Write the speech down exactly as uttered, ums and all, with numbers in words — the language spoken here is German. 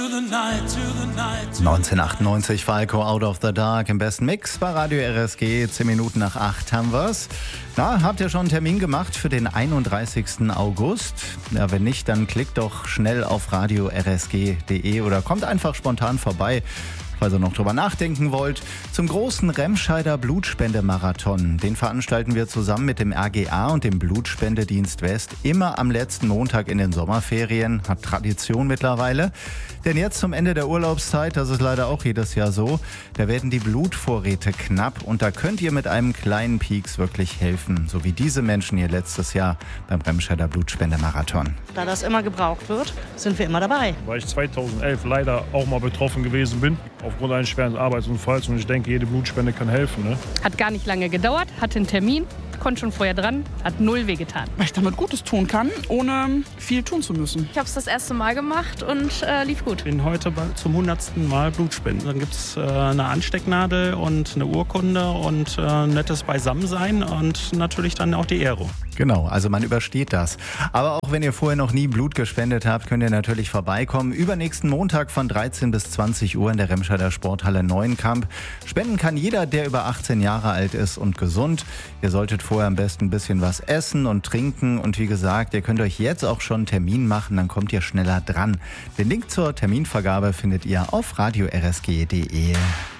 neunzehnhundertachtundneunzig, Falco, Out of the Dark im besten Mix bei Radio R S G. Zehn Minuten nach acht haben wir's. Na, habt ihr schon einen Termin gemacht für den einunddreißigsten August? Ja, wenn nicht, dann klickt doch schnell auf radio r s g punkt d e oder kommt einfach spontan vorbei, falls ihr noch drüber nachdenken wollt, zum großen Remscheider Blutspendemarathon. Den veranstalten wir zusammen mit dem R G A und dem Blutspendedienst West immer am letzten Montag in den Sommerferien. Hat Tradition mittlerweile. Denn jetzt zum Ende der Urlaubszeit, das ist leider auch jedes Jahr so, da werden die Blutvorräte knapp und da könnt ihr mit einem kleinen Pieks wirklich helfen. So wie diese Menschen hier letztes Jahr beim Remscheider Blutspendemarathon. Da das immer gebraucht wird, sind wir immer dabei. Weil ich zweitausendelf leider auch mal betroffen gewesen bin, aufgrund eines schweren Arbeitsunfalls. Und ich denke, jede Blutspende kann helfen. Ne? Hat gar nicht lange gedauert, hatte einen Termin, konnte schon vorher dran, hat null wehgetan. Weil ich damit Gutes tun kann, ohne viel tun zu müssen. Ich habe es das erste Mal gemacht und äh, lief gut. Ich bin heute zum hundertsten Mal Blutspenden. Dann gibt es äh, eine Anstecknadel und eine Urkunde und äh, nettes Beisammensein und natürlich dann auch die Ehrung. Genau, also man übersteht das. Aber auch wenn ihr vorher noch nie Blut gespendet habt, könnt ihr natürlich vorbeikommen. Übernächsten Montag von dreizehn bis zwanzig Uhr in der Remscheider Sporthalle Neuenkamp. Spenden kann jeder, der über achtzehn Jahre alt ist und gesund. Ihr solltet vorher am besten ein bisschen was essen und trinken. Und wie gesagt, ihr könnt euch jetzt auch schon einen Termin machen, dann kommt ihr schneller dran. Den Link zur Terminvergabe findet ihr auf radio r s g punkt d e.